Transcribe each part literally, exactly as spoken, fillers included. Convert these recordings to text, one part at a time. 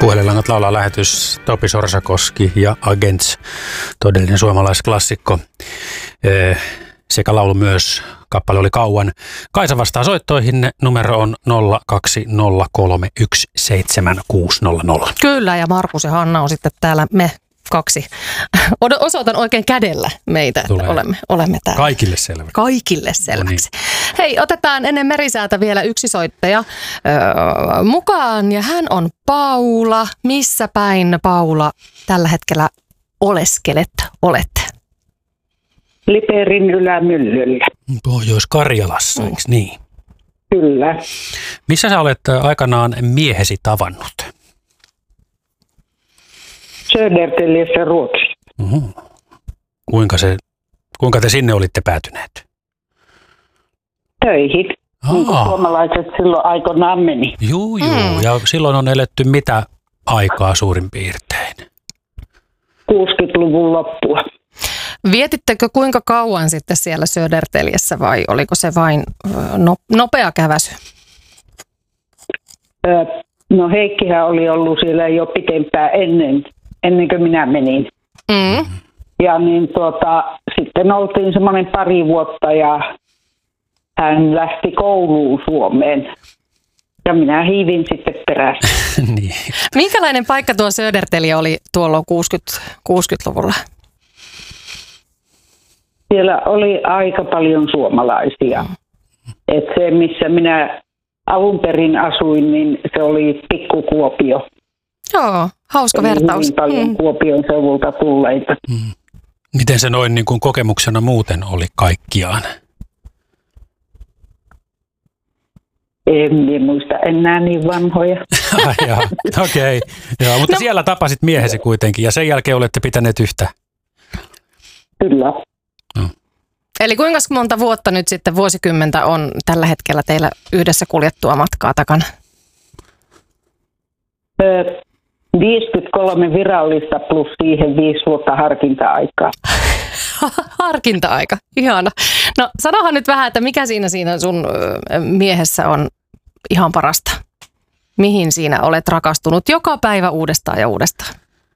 Puhelinlangat laulaa lähetys Topi Sorsakoski ja Agents, todellinen suomalaisklassikko. Sekä laulu myös, kappale oli kauan. Kaisa vastaa soittoihin, numero on nolla kaksi nolla kolme yksi seitsemän kuusi nolla nolla. Kyllä, ja Markus ja Hanna on sitten täällä me kaksi. Osoitan oikein kädellä meitä, että olemme, olemme täällä. Kaikille selväksi. Kaikille selväksi. No niin. Hei, otetaan ennen merisäätä vielä yksi soittaja öö, mukaan, ja hän on Paula. Missä päin, Paula, tällä hetkellä oleskelet, olette? Liperin ylämyllyllä. Pohjois-Karjalassa, eikö niin? Kyllä. Missä sä olet aikanaan miehesi tavannut? Södertäljestä, Ruotsissa. Uhu. Kuinka, se, kuinka te sinne olitte päätyneet? Töihin. Niin kuin suomalaiset silloin aikoinaan meni. Juu, juu. Mm. Ja silloin on eletty mitä aikaa suurin piirtein? kuusikymmentäluvun loppua. Vietittekö kuinka kauan sitten siellä Södertäljessä vai oliko se vain no, nopea käväsy? Öö, no Heikkihän oli ollut siellä jo pitempään ennen, ennen kuin minä menin. Mm. Ja niin tuota, sitten oltiin semmoinen pari vuotta ja hän lähti kouluun Suomeen. Ja minä hiivin sitten perässä. Niin. Minkälainen paikka tuo Södertälje oli tuolloin kuusikymmentäluvulla? Siellä oli aika paljon suomalaisia. Et se, missä minä alun perin asuin, niin se oli pikkukuopio. Joo, hauska Eli vertaus. Hyvin paljon mm. Kuopion seudulta tulleita. Mm. Miten se noin niin kuin kokemuksena muuten oli kaikkiaan? En muista enää niin vanhoja. Okei, okay. Mutta no. Siellä tapasit miehesi kuitenkin ja sen jälkeen olette pitäneet yhtä. Kyllä. No. Eli kuinka monta vuotta nyt sitten vuosikymmentä on tällä hetkellä teillä yhdessä kuljettua matkaa takana? Öö, viisikymmentäkolme virallista plus siihen viisi vuotta harkinta-aikaa. Harkinta-aika, ihana. No sanohan nyt vähän, että mikä siinä, siinä sun miehessä on ihan parasta? Mihin siinä olet rakastunut joka päivä uudestaan ja uudestaan?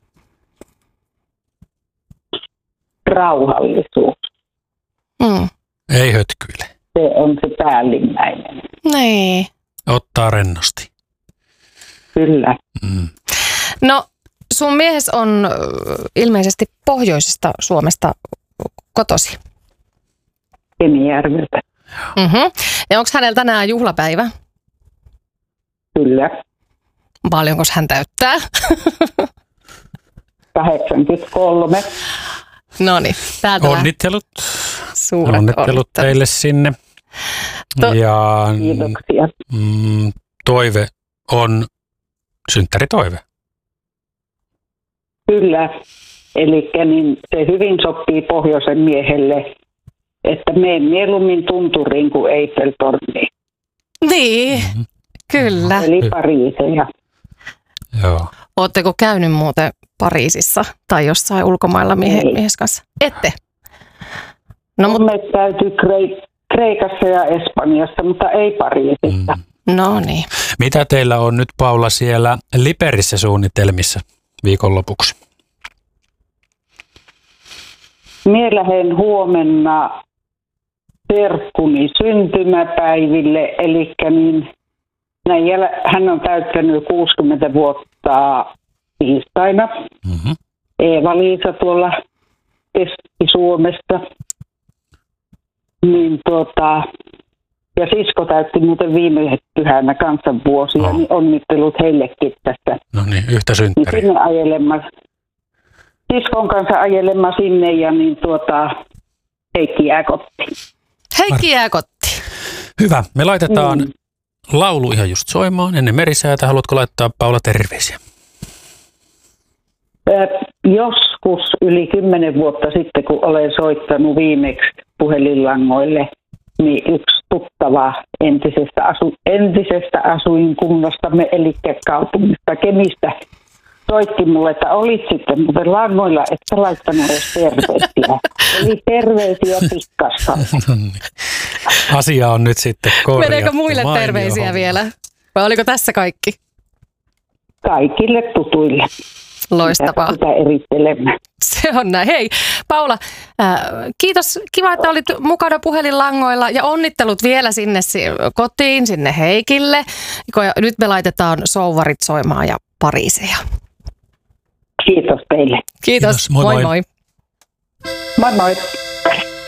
Rauhallisuus. Mm. Ei hötkyile. Se on se päällimmäinen. Niin. Ottaa rennosti. Kyllä. Mm. No sun miehes on ilmeisesti pohjoisesta Suomesta kotosi. Kemijärveltä. Mm-hmm. Ja onko hänellä tänään juhlapäivä? Kyllä. Paljonko hän täyttää? kahdeksankymmentäkolme. No niin, täältä onnittelut. Suuret onnittelut. onnittelut teille sinne. To- ja Kiitoksia. Mm, toive on synttäritoive. Kyllä. Eli niin se hyvin sopii pohjoisen miehelle, että mene mieluummin tunturiin kuin Eiffeltorniin. Niin, mm-hmm. Kyllä. Eli Pariiseja. Joo. Ootteko käynyt muuten Pariisissa tai jossain ulkomailla miehe, mies kanssa? Ette? No, mut... Me täytyy Kreik- Kreikassa ja Espanjassa, mutta ei Pariisissa. Mm. No niin. Mitä teillä on nyt, Paula, siellä Liperissä suunnitelmissa viikonlopuksi? Mie lähden huomenna serkkuni syntymäpäiville, eli niin, hän on täyttänyt kuusikymmentä vuotta tiistaina. Mm-hmm. Eeva-Liisa tuolla Keski-Suomesta. Niin tuota, ja sisko täytti muuten viime pyhänä kansanvuosia, oh. niin onnittelut heillekin tästä. No niin, yhtä synttäriä. Niin sinne ajelema, siskon kanssa ajelema sinne ja niin tuota, Heikki jää kotiin. Heikki jää kotiin. Hyvä, me laitetaan mm. laulu ihan just soimaan ennen merisäätä. Haluatko laittaa, Paula, terveisiä? Joskus yli kymmenen vuotta sitten, kun olen soittanut viimeksi puhelinlangoille, niin yksi tuttava entisestä, asu, entisestä asuinkunnastamme, eli kaupungista Kemistä, soitti mulle, että olit sitten muuten langoilla, että laittanut edes terveisiä. Eli terveisiä pikkasta. No niin. Asia on nyt sitten korjattu. Meneekö muille Mainio terveisiä homma. vielä? Vai oliko tässä kaikki? kaikille tutuille. Loistavaa. Sitä erittelemään. Se on näin. Hei Paula, äh, kiitos. Kiva, että olit mukana puhelinlangoilla ja onnittelut vielä sinne kotiin, sinne Heikille. Nyt me laitetaan souvarit soimaan ja pariiseja. Kiitos teille. Kiitos. Kiitos. Moi moi. moi. Moi Moi moi.